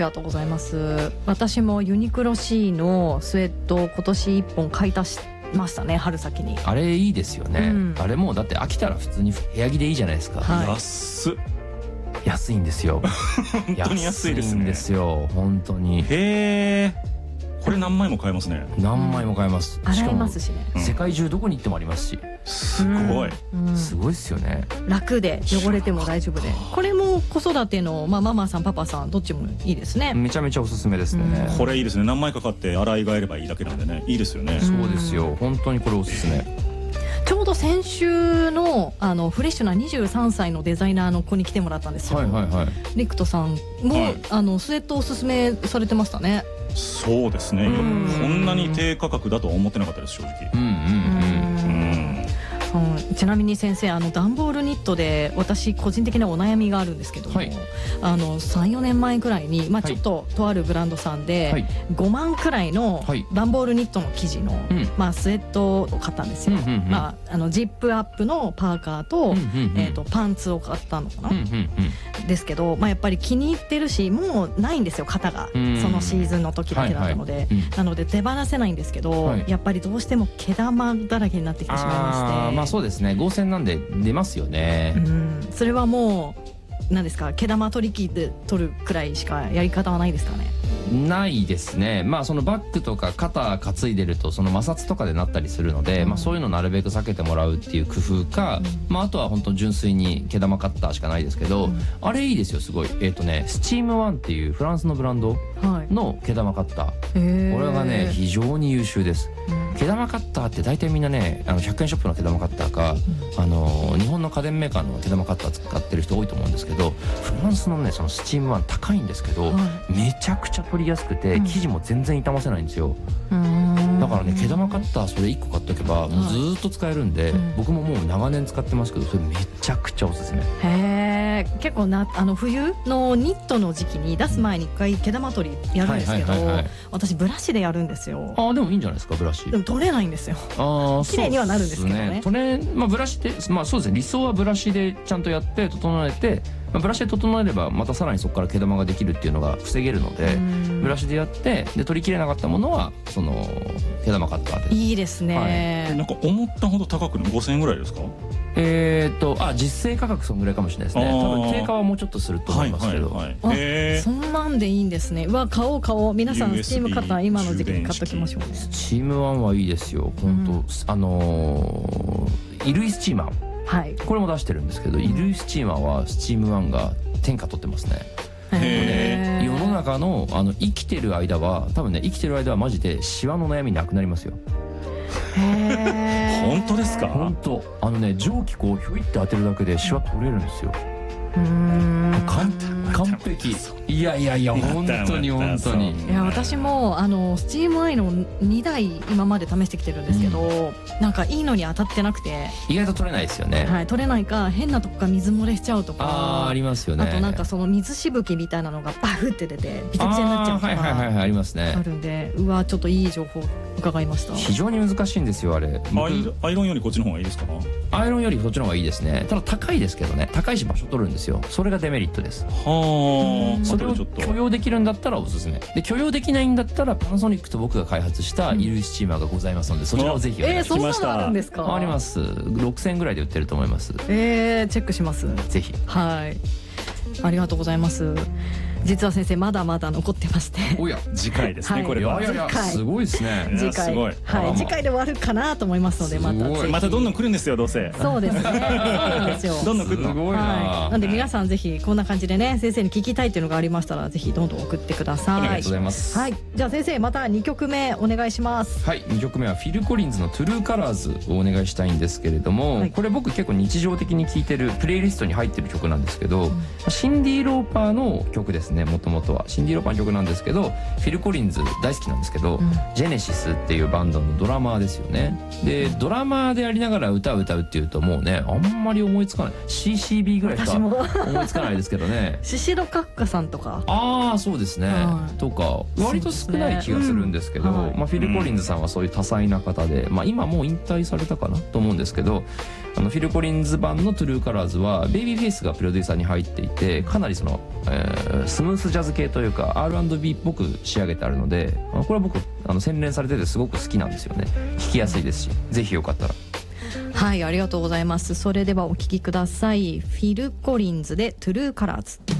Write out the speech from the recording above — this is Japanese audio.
りがとうございます。私もユニクロ C のスウェットを今年1本買い足しましたね、春先に。 あれいいですよね、あれもうだって飽きたら普通に部屋着でいいじゃないですか、安いんですよ本当に安いですね。 安いんですよ本当に。 へえ、これ何枚も買えますね。 何枚も買えます。 洗えますしね、 世界中どこに行ってもありますし、 すごい、 すごいですよね。 楽で汚れても大丈夫で、これも子育ての、ママさんパパさんどっちもいいですね。 めちゃめちゃおすすめですね、 これいいですね。何枚か買って洗い替えればいいだけなんでね、いいですよね。 そうですよ本当にこれおすすめ。 ちょうど先週のフレッシュな23歳のデザイナーの子に来てもらったんですよ。リクトさんも、スウェットおすすめされてましたね。 そうですね、こんなに低価格だとは思ってなかったです正直。 ちなみに先生、段ボールニットで私個人的なお悩みがあるんですけども、3、4年前くらいに、ちょっととあるブランドさんで5万くらいの段ボールニットの生地の、スウェットを買ったんですよ。ジップアップのパーカーと、パンツを買ったのかな、ですけど、やっぱり気に入ってるし、もうないんですよ型が、そのシーズンの時だけだったので、なので手放せないんですけど、やっぱりどうしても毛玉だらけになってきてしまいまして。 そうですね、合成なんで出ますよね。 それはもう何ですか、毛玉取り切って取るくらいしかやり方はないですかね。 ないですね。そのバッグとか肩担いでるとその摩擦とかでなったりするので、そういうのなるべく避けてもらうっていう工夫か、あとは本当純粋に毛玉カッターしかないですけど、あれいいですよすごい。スチームワンっていうフランスのブランドの毛玉カッター、これがね非常に優秀です。毛玉カッターって大体みんなね、100円ショップの毛玉カッターか、日本の家電メーカーの毛玉カッター使ってる人多いと思うんですけど、フランスのねそのスチームワン高いんですけど、めちゃくちゃ取りやすくて生地も全然傷ませないんですよ。だからね毛玉カッターそれ1個買っとけばもうずーっと使えるんで、僕ももう長年使ってますけど、それめちゃくちゃおすすめ。 へー、結構冬のニットの時期に出す前に1回毛玉取りやるんですけど、私ブラシでやるんですよ。 でもいいんじゃないですかブラシ。 でも取れないんですよ。綺麗にはなるんですけどね。 ブラシでそうですね、理想はブラシでちゃんとやって整えて、ブラシで整えればまたさらにそこから毛玉ができるっていうのが防げるので、ブラシでやってで取り切れなかったものはその毛玉カッターで。 いいですね。 なんか思ったほど高くない？5000円ぐらいですか？ 実勢価格そんぐらいかもしれないですね。多分定価はもうちょっとすると思いますけど。 そんなんでいいんですね。買おう。皆さんスチームカッター今の時期に買っときましょうね。 スチームワンはいいですよ本当。衣類スチーマー、これも出してるんですけど、衣類スチーマーはスチームワンが天下取ってますね。世の中の生きてる間は多分ね、生きてる間はマジでシワの悩みなくなりますよ。 本当ですか？ 本当。蒸気こうひょいって当てるだけでシワ取れるんですよ。完璧。いや本当に。 いや私もスチームアイロン2台今まで試してきてるんですけど、なんかいいのに当たってなくて意外と取れないですよね。 取れないか、変なとこから水漏れしちゃうとか、 ありますよね。 あとなんかその水しぶきみたいなのがバフって出てビチャビチャになっちゃうとかありますね。 あるんで、ちょっといい情報伺いました。 非常に難しいんですよあれ。 アイロンよりこっちの方がいいですか？ アイロンよりそっちの方がいいですね。ただ高いですけどね、高いし場所取るんですよ。それがデメリットです。それを許容できるんだったらおすすめで、許容できないんだったらパナソニックと僕が開発した衣類スチーマーがございますので、そちらをぜひお願いします。 そんなのあるんですか？ あります。6000円ぐらいで売ってると思います。 チェックします。 ぜひ。 ありがとうございます。実は先生まだまだ残ってまして。 おや次回ですね、これは。 すごいですね。 次回で終わるかなと思いますので、 またどんどん来るんですよどうせ。 そうですね。そうなんですよ。 どんどん来るの。すごいな。なんで皆さんぜひこんな感じでね、先生に聞きたいっていうのがありましたらぜひどんどん送ってください。 ありがとうございます。 じゃあ先生また2曲目お願いします。 2曲目はフィル・コリンズのトゥルーカラーズをお願いしたいんですけれども、これ僕結構日常的に聴いてるプレイリストに入ってる曲なんですけど、シンディ・ローパーの曲ですね。もともとはシンディ・ローパーの曲なんですけど、フィル・コリンズ大好きなんですけど、ジェネシスっていうバンドのドラマーですよね。でドラマーでやりながら歌うっていうともうね、あんまり思いつかない。 CCB ぐらいしか思いつかないですけどね。 シシド・カッカさんとか。 そうですね、とか割と少ない気がするんですけど、フィル・コリンズさんはそういう多彩な方で、今もう引退されたかなと思うんですけど、フィル・コリンズ版のトゥルーカラーズはベイビーフェイスがプロデューサーに入っていて、かなりその、優スムースジャズ系というか R&B っぽく仕上げてあるので、これは僕洗練されててすごく好きなんですよね。聴きやすいですし、ぜひよかったら。 はい、ありがとうございます。それではお聴きください。フィル・コリンズでトゥルーカラーズ。